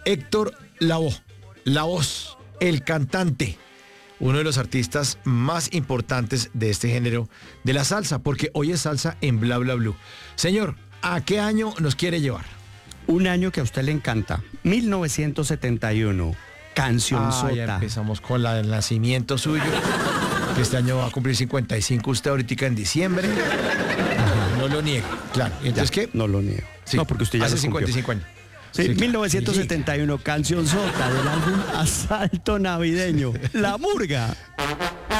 Héctor Lavoe, la voz, el cantante, uno de los artistas más importantes de este género de la salsa, porque hoy es salsa en Bla Bla Blue. Señor, ¿a qué año nos quiere llevar? Un año que a usted le encanta, 1971, Cancionzota. Ya empezamos con la del nacimiento suyo, que este año va a cumplir 55 usted ahorita en diciembre. No lo niego, claro. ¿Entonces qué? No lo niego. Sí, No, porque usted ya hace los cumplió. 55 años. Sí, Sí, 1971, Cancionzota del álbum Asalto Navideño, La Murga.